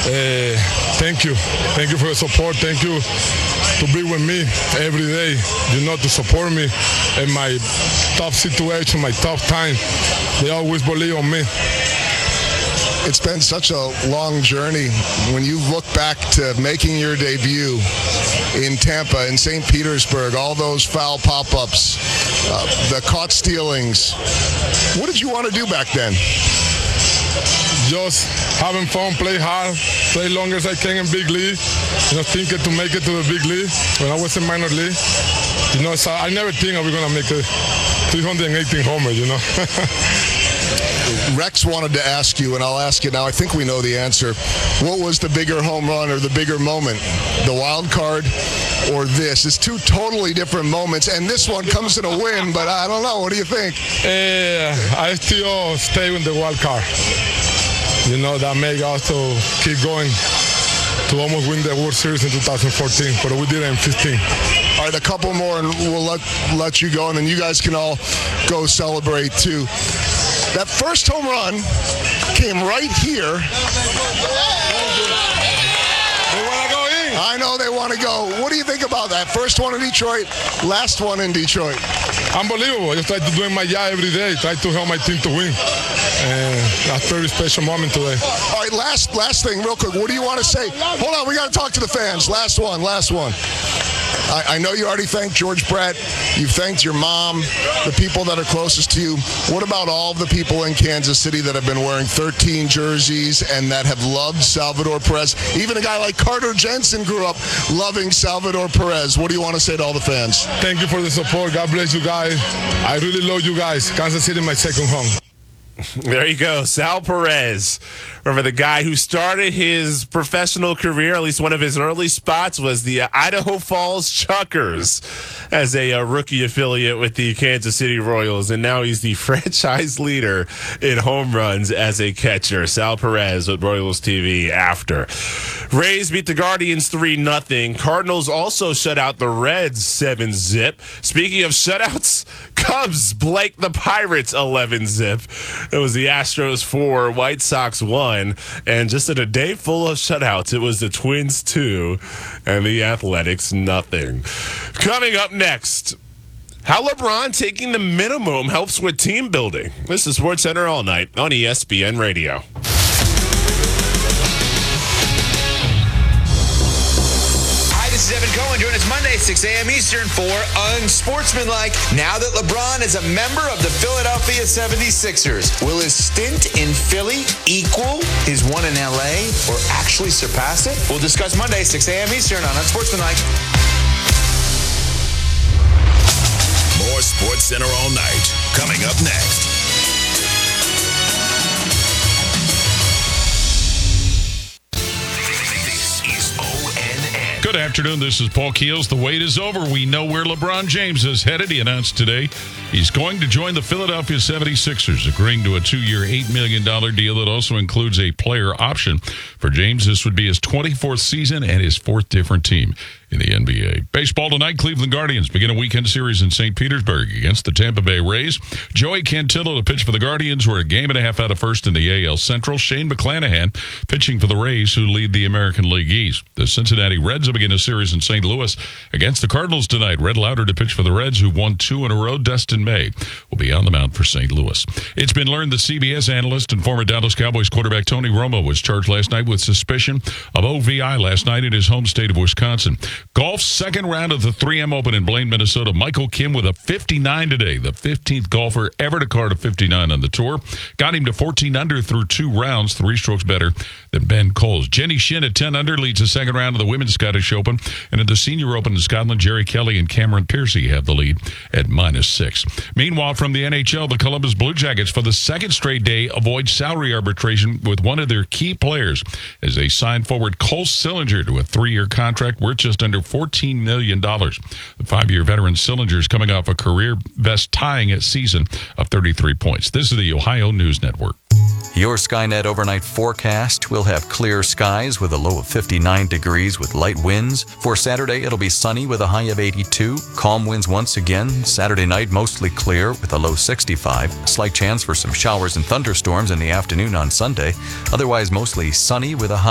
Thank you. Thank you for the support. Thank you to be with me every day, to support me in my tough situation, my tough time. They always believe on me. It's been such a long journey. When you look back to making your debut in Tampa, in St. Petersburg, all those foul pop-ups, the caught stealings, what did you want to do back then? Just having fun, play hard, play long as I can in big league. Thinking to make it to the big league when I was in minor league. So I never think I was going to make it 318 homers, Rex wanted to ask you, and I'll ask you now. I think we know the answer. What was the bigger home run or the bigger moment? The wild card or this? It's two totally different moments, and this one comes in a win, but I don't know. What do you think? I still stay with the wild card. That made us to keep going to almost win the World Series in 2014, but we did it in 15. All right, a couple more, and we'll let you go, and then you guys can all go celebrate, too. That first home run came right here. They want to go in. I know they want to go. What do you think about that? First one in Detroit, last one in Detroit. Unbelievable. I just try to do my job every day. Try to help my team to win. And that's a very special moment today. All right, last thing, real quick. What do you want to say? Hold on, we got to talk to the fans. Last one. I know you already thanked George Brett. You've thanked your mom, the people that are closest to you. What about all the people in Kansas City that have been wearing 13 jerseys and that have loved Salvador Perez? Even a guy like Carter Jensen grew up loving Salvador Perez. What do you want to say to all the fans? Thank you for the support. God bless you guys. I really love you guys. Kansas City, my second home. There you go, Sal Perez. Remember, the guy who started his professional career, at least one of his early spots, was the Idaho Falls Chuckers as a rookie affiliate with the Kansas City Royals, and now he's the franchise leader in home runs as a catcher. Sal Perez with Royals TV after. Rays beat the Guardians 3-0. Cardinals also shut out the Reds 7-zip. Speaking of shutouts, Cubs blank the Pirates 11-zip. It was the Astros 4, White Sox 1, and just in a day full of shutouts, it was the Twins 2 and the Athletics 0. Coming up next, how LeBron taking the minimum helps with team building. This is SportsCenter All Night on ESPN Radio. This is Evan Cohen. Join us Monday, 6 a.m. Eastern for Unsportsmanlike. Now that LeBron is a member of the Philadelphia 76ers, will his stint in Philly equal his one in L.A. or actually surpass it? We'll discuss Monday, 6 a.m. Eastern on Unsportsmanlike. More SportsCenter All Night coming up next. Good afternoon. This is Paul Keels. The wait is over. We know where LeBron James is headed. He announced today he's going to join the Philadelphia 76ers, agreeing to a 2-year, $8 million deal that also includes a player option. For James, this would be his 24th season and his 4th different team in the NBA. Baseball tonight, Cleveland Guardians begin a weekend series in St. Petersburg against the Tampa Bay Rays. Joey Cantillo to pitch for the Guardians. We're a game and a half out of first in the AL Central. Shane McClanahan pitching for the Rays, who lead the American League East. The Cincinnati Reds will begin a series in St. Louis against the Cardinals tonight. Red Lauter to pitch for the Reds, who won 2 in a row. Dustin May will be on the mound for St. Louis. It's been learned that CBS analyst and former Dallas Cowboys quarterback Tony Romo was charged last night with suspicion of OVI last night in his home state of Wisconsin. Golf's second round of the 3M Open in Blaine, Minnesota. Michael Kim with a 59 today, the 15th golfer ever to card a 59 on the tour. Got him to 14 under through 2 rounds, 3 strokes better than Ben Coles. Jenny Shin at 10 under leads the second round of the Women's Scottish Open. And at the Senior Open in Scotland, Jerry Kelly and Cameron Piercy have the lead at -6. Meanwhile, from the NHL, the Columbus Blue Jackets for the second straight day avoid salary arbitration with one of their key players as they sign forward Cole Sillinger to a 3-year contract worth just under $14 million. The 5-year veteran Sillinger is coming off a career best tying a season of 33 points. This is the Ohio News Network. Your Skynet overnight forecast will have clear skies with a low of 59 degrees with light winds. For Saturday, it'll be sunny with a high of 82. Calm winds once again. Saturday night, mostly clear with a low 65. Slight chance for some showers and thunderstorms in the afternoon on Sunday. Otherwise, mostly sunny with a high